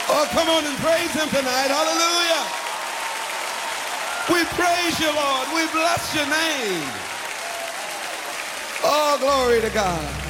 Oh, come on and praise him tonight. Hallelujah. We praise you, Lord. We bless your name. Oh, glory to God.